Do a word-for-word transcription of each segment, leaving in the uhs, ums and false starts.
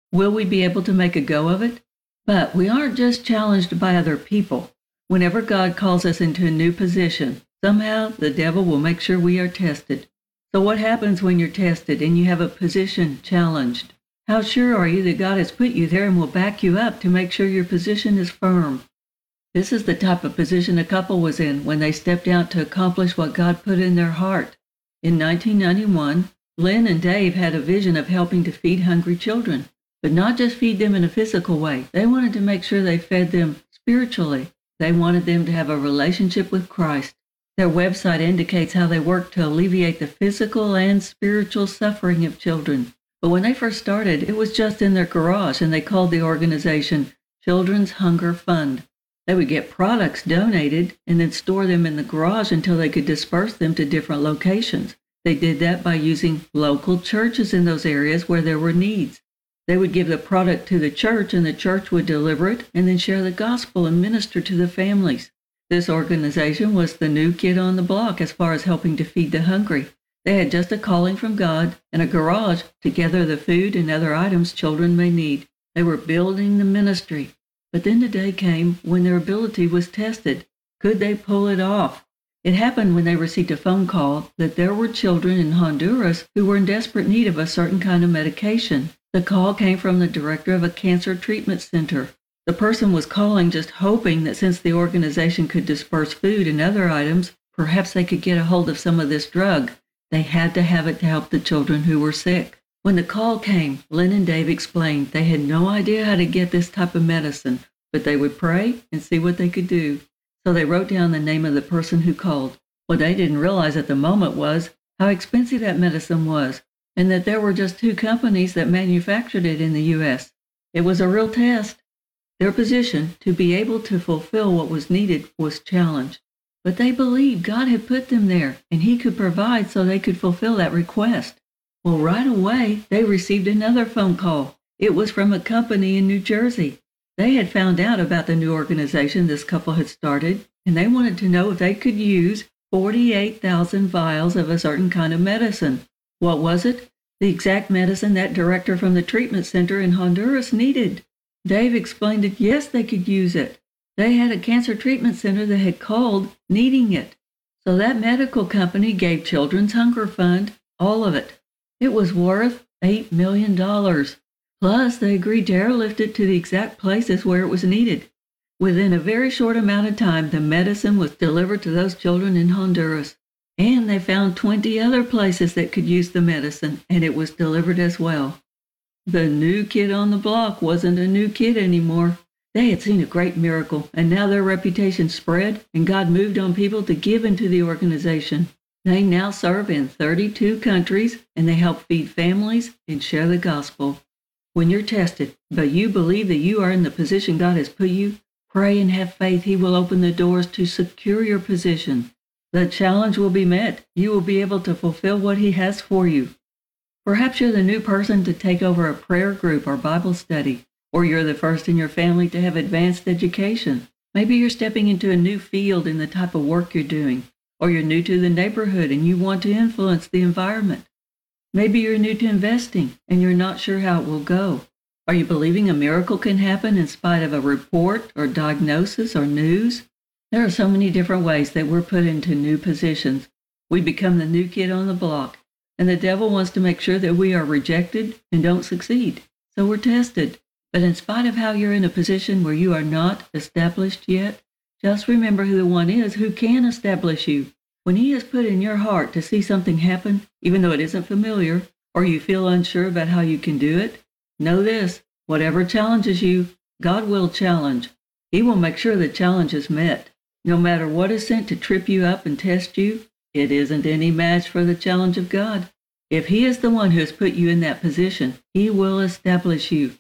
Will we be able to make a go of it? But we aren't just challenged by other people. Whenever God calls us into a new position, somehow the devil will make sure we are tested. So what happens when you're tested and you have a position challenged? How sure are you that God has put you there and will back you up to make sure your position is firm? This is the type of position a couple was in when they stepped out to accomplish what God put in their heart. In nineteen ninety-one, Lynn and Dave had a vision of helping to feed hungry children, but not just feed them in a physical way. They wanted to make sure they fed them spiritually. They wanted them to have a relationship with Christ. Their website indicates how they work to alleviate the physical and spiritual suffering of children. But when they first started, it was just in their garage, and they called the organization Children's Hunger Fund. They would get products donated and then store them in the garage until they could disperse them to different locations. They did that by using local churches in those areas where there were needs. They would give the product to the church, and the church would deliver it and then share the gospel and minister to the families. This organization was the new kid on the block as far as helping to feed the hungry. They had just a calling from God and a garage to gather the food and other items children may need. They were building the ministry. But then the day came when their ability was tested. Could they pull it off? It happened when they received a phone call that there were children in Honduras who were in desperate need of a certain kind of medication. The call came from the director of a cancer treatment center. The person was calling just hoping that since the organization could disperse food and other items, perhaps they could get a hold of some of this drug. They had to have it to help the children who were sick. When the call came, Lynn and Dave explained they had no idea how to get this type of medicine, but they would pray and see what they could do. So they wrote down the name of the person who called. What they didn't realize at the moment was how expensive that medicine was, and that there were just two companies that manufactured it in the U S. It was a real test. Their position, to be able to fulfill what was needed, was challenged. But they believed God had put them there, and He could provide so they could fulfill that request. Well, right away, they received another phone call. It was from a company in New Jersey. They had found out about the new organization this couple had started, and they wanted to know if they could use forty-eight thousand vials of a certain kind of medicine. What was it? The exact medicine that director from the treatment center in Honduras needed. Dave explained that yes, they could use it. They had a cancer treatment center that had called needing it. So that medical company gave Children's Hunger Fund all of it. It was worth eight million dollars. Plus, they agreed to airlift it to the exact places where it was needed. Within a very short amount of time, the medicine was delivered to those children in Honduras. And they found twenty other places that could use the medicine, and it was delivered as well. The new kid on the block wasn't a new kid anymore. They had seen a great miracle, and now their reputation spread, and God moved on people to give into the organization. They now serve in thirty-two countries, and they help feed families and share the gospel. When you're tested, but you believe that you are in the position God has put you, pray and have faith He will open the doors to secure your position. The challenge will be met. You will be able to fulfill what He has for you. Perhaps you're the new person to take over a prayer group or Bible study, or you're the first in your family to have advanced education. Maybe you're stepping into a new field in the type of work you're doing, or you're new to the neighborhood and you want to influence the environment. Maybe you're new to investing and you're not sure how it will go. Are you believing a miracle can happen in spite of a report or diagnosis or news? There are so many different ways that we're put into new positions. We become the new kid on the block, and the devil wants to make sure that we are rejected and don't succeed. So we're tested. But in spite of how you're in a position where you are not established yet, just remember who the one is who can establish you. When He has put in your heart to see something happen, even though it isn't familiar, or you feel unsure about how you can do it, know this: whatever challenges you, God will challenge. He will make sure the challenge is met. No matter what is sent to trip you up and test you, it isn't any match for the challenge of God. If He is the one who has put you in that position, He will establish you.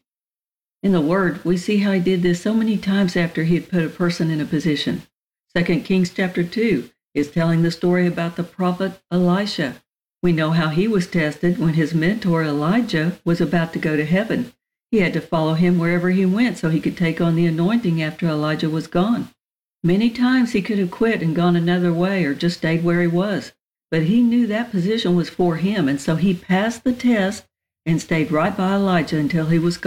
In the Word, we see how He did this so many times after He had put a person in a position. Second Kings chapter two is telling the story about the prophet Elisha. We know how he was tested when his mentor Elijah was about to go to heaven. He had to follow him wherever he went so he could take on the anointing after Elijah was gone. Many times he could have quit and gone another way or just stayed where he was, but he knew that position was for him, and so he passed the test and stayed right by Elijah until he was gone.